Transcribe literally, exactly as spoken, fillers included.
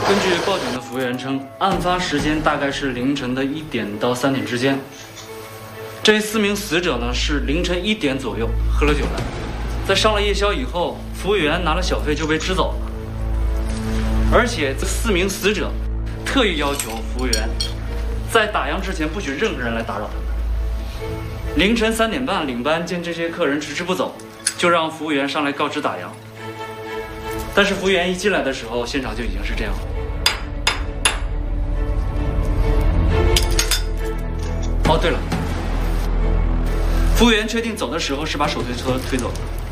根据报警的服务员称，案发时间大概是凌晨的一点到三点之间。这四名死者呢是凌晨一点左右喝了酒来，在上了夜宵以后，服务员拿了小费就被支走了。而且这四名死者特意要求服务员在打烊之前不许任何人来打扰他们。凌晨三点半，领班见这些客人迟迟不走，就让服务员上来告知打烊。但是服务员一进来的时候，现场就已经是这样了。哦，对了，服务员确定走的时候是把手推车推走的。